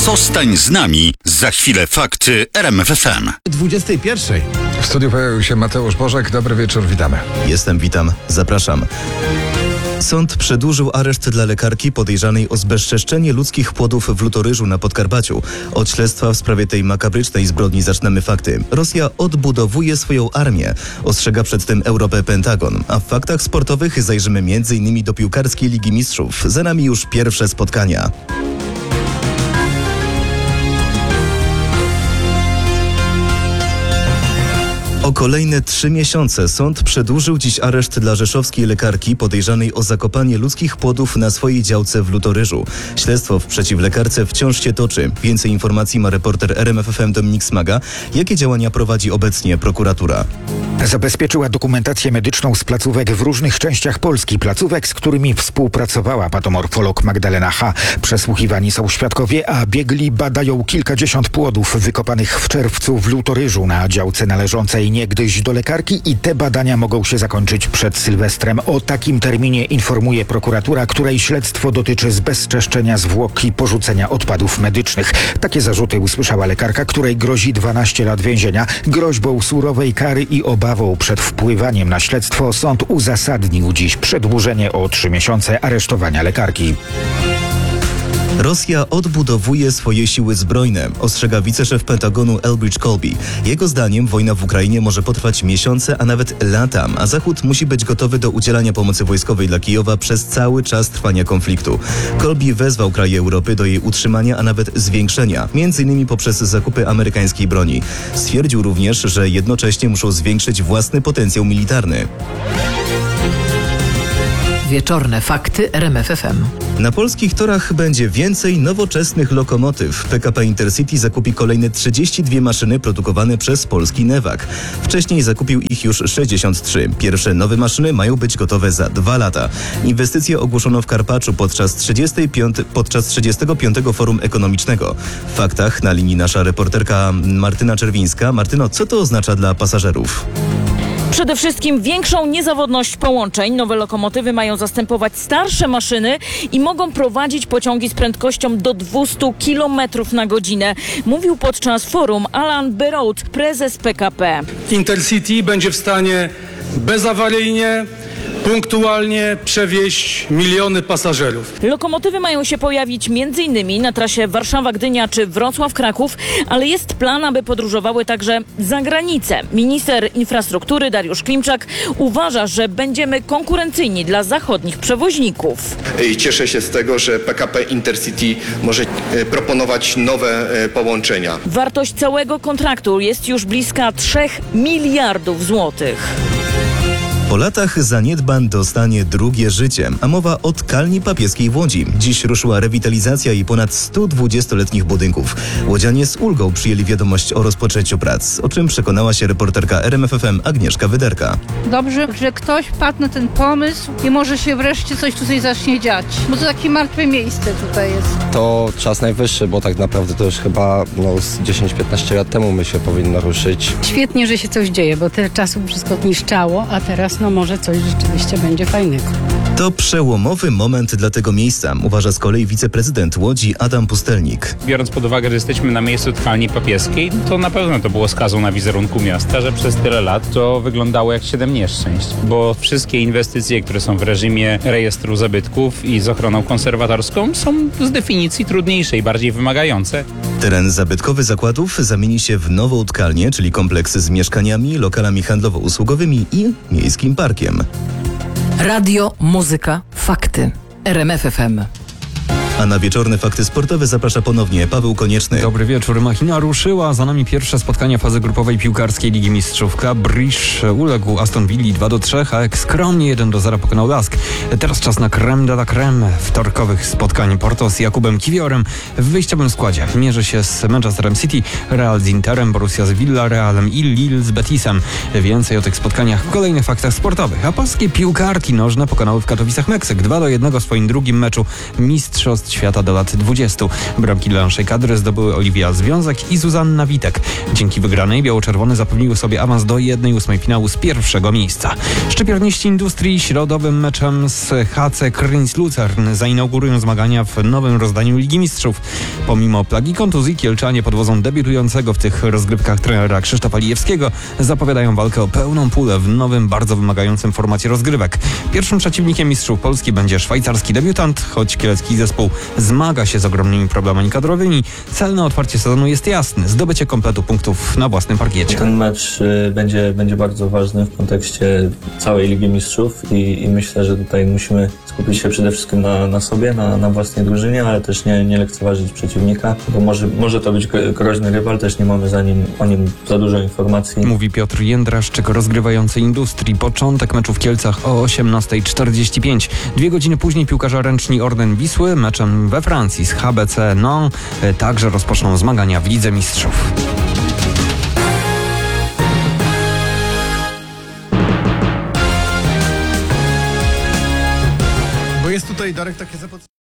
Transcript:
Zostań z nami. Za chwilę fakty RMF FM. 21. W studiu pojawił się Mateusz Bożek. Dobry wieczór, witamy. Witam, zapraszam. Sąd przedłużył areszt dla lekarki podejrzanej o zbezczeszczenie ludzkich płodów w Lutoryżu na Podkarpaciu. Od śledztwa w sprawie tej makabrycznej zbrodni zaczynamy fakty. Rosja odbudowuje swoją armię. Ostrzega przed tym Europę Pentagon. A w faktach sportowych zajrzymy m.in. do piłkarskiej Ligi Mistrzów. Za nami już pierwsze spotkania. O kolejne 3 miesiące sąd przedłużył dziś areszt dla rzeszowskiej lekarki podejrzanej o zakopanie ludzkich płodów na swojej działce w Lutoryżu. Śledztwo przeciw lekarce wciąż się toczy. Więcej informacji ma reporter RMF FM Dominik Smaga. Jakie działania prowadzi obecnie prokuratura? Zabezpieczyła dokumentację medyczną z placówek w różnych częściach Polski. Placówek, z którymi współpracowała patomorfolog Magdalena H. Przesłuchiwani są świadkowie, a biegli badają kilkadziesiąt płodów wykopanych w czerwcu w Lutoryżu na działce należącej niegdyś do lekarki i te badania mogą się zakończyć przed Sylwestrem. O takim terminie informuje prokuratura, której śledztwo dotyczy zbezczeszczenia zwłok i porzucenia odpadów medycznych. Takie zarzuty usłyszała lekarka, której grozi 12 lat więzienia. Groźbą surowej kary i obawą przed wpływaniem na śledztwo sąd uzasadnił dziś przedłużenie o 3 miesiące aresztowania lekarki. Rosja odbudowuje swoje siły zbrojne, ostrzega wiceszef Pentagonu Elbridge Colby. Jego zdaniem wojna w Ukrainie może potrwać miesiące, a nawet lata, a Zachód musi być gotowy do udzielania pomocy wojskowej dla Kijowa przez cały czas trwania konfliktu. Colby wezwał kraje Europy do jej utrzymania, a nawet zwiększenia, m.in. poprzez zakupy amerykańskiej broni. Stwierdził również, że jednocześnie muszą zwiększyć własny potencjał militarny. Wieczorne fakty RMF FM. Na polskich torach będzie więcej nowoczesnych lokomotyw. PKP Intercity zakupi kolejne 32 maszyny produkowane przez polski Newag. Wcześniej zakupił ich już 63. Pierwsze nowe maszyny mają być gotowe za 2 lata. Inwestycje ogłoszono w Karpaczu podczas 35. Forum Ekonomicznego. W faktach na linii nasza reporterka Martyna Czerwińska. Martyno, co to oznacza dla pasażerów? Przede wszystkim większą niezawodność połączeń. Nowe lokomotywy mają zastępować starsze maszyny i mogą prowadzić pociągi z prędkością do 200 km na godzinę. Mówił podczas forum Alan Berraud, prezes PKP. Intercity będzie w stanie bezawaryjnie, punktualnie przewieźć miliony pasażerów. Lokomotywy mają się pojawić m.in. na trasie Warszawa-Gdynia czy Wrocław-Kraków, ale jest plan, aby podróżowały także za granicę. Minister infrastruktury Dariusz Klimczak uważa, że będziemy konkurencyjni dla zachodnich przewoźników. I cieszę się z tego, że PKP Intercity może proponować nowe połączenia. Wartość całego kontraktu jest już bliska 3 miliardów złotych. Po latach zaniedbań dostanie drugie życie, a mowa o tkalni papieskiej w Łodzi. Dziś ruszyła rewitalizacja jej ponad 120-letnich budynków. Łodzianie z ulgą przyjęli wiadomość o rozpoczęciu prac, o czym przekonała się reporterka RMF FM Agnieszka Wyderka. Dobrze, że ktoś wpadł na ten pomysł i może się wreszcie coś tutaj zacznie dziać, bo to takie martwe miejsce tutaj jest. To czas najwyższy, bo tak naprawdę to już chyba z 10-15 lat temu myślę powinno ruszyć. Świetnie, że się coś dzieje, bo tyle czasu wszystko niszczało, a teraz może coś rzeczywiście będzie fajnego. To przełomowy moment dla tego miejsca, uważa z kolei wiceprezydent Łodzi Adam Pustelnik. Biorąc pod uwagę, że jesteśmy na miejscu tkalni papieskiej, to na pewno to było skazą na wizerunku miasta, że przez tyle lat to wyglądało jak 7 nieszczęść, bo wszystkie inwestycje, które są w reżimie rejestru zabytków i z ochroną konserwatorską, są z definicji trudniejsze i bardziej wymagające. Teren zabytkowy zakładów zamieni się w nową tkalnię, czyli kompleks z mieszkaniami, lokalami handlowo-usługowymi i miejskim parkiem. Radio, muzyka, fakty. RMF FM. A na wieczorne fakty sportowe zaprasza ponownie Paweł Konieczny. Dobry wieczór. Machina ruszyła. Za nami pierwsze spotkania fazy grupowej piłkarskiej Ligi Mistrzów. Bruges uległ Aston Villi 2-3, a jak skromnie 1-0 pokonał Lask. Teraz czas na crème de la crème wtorkowych spotkań. Porto z Jakubem Kiwiorem w wyjściowym składzie mierzy się z Manchesterem City, Real z Interem, Borussia z Villarrealem i Lille z Betisem. Więcej o tych spotkaniach w kolejnych faktach sportowych. A polskie piłkarki nożne pokonały w Katowicach Meksyk 2-1 w swoim drugim meczu mistrzostw Mistrzostw Świata do lat 20. Bramki dla naszej kadry zdobyły Oliwia Związek i Zuzanna Witek. Dzięki wygranej biało-czerwone zapewniły sobie awans do 1/8 finału z pierwszego miejsca. Szczypiorniści Industrii środowym meczem z HC Krynic Lucern zainaugurują zmagania w nowym rozdaniu Ligi Mistrzów. Pomimo plagi kontuzji kielczanie pod wodzą debiutującego w tych rozgrywkach trenera Krzysztofa Lijewskiego zapowiadają walkę o pełną pulę w nowym, bardzo wymagającym formacie rozgrywek. Pierwszym przeciwnikiem mistrzów Polski będzie szwajcarski debiutant, choć kielecki zespół zmaga się z ogromnymi problemami kadrowymi. Cel na otwarcie sezonu jest jasny: zdobycie kompletu punktów na własnym parkiecie. Ten mecz będzie bardzo ważny w kontekście całej Ligi Mistrzów i myślę, że tutaj musimy skupić się przede wszystkim na sobie, na własnej drużynie, ale też nie lekceważyć przeciwnika, bo może to być groźny rywal, też nie mamy o nim za dużo informacji. Mówi Piotr Jędraszczyk, rozgrywający Industrii. Początek meczu w Kielcach o 18:45. 2 godziny później piłkarze ręczni Orlen Wisły meczem we Francji z HBC Nantes także rozpoczną zmagania w Lidze Mistrzów. Bo jest tutaj, Darek, takie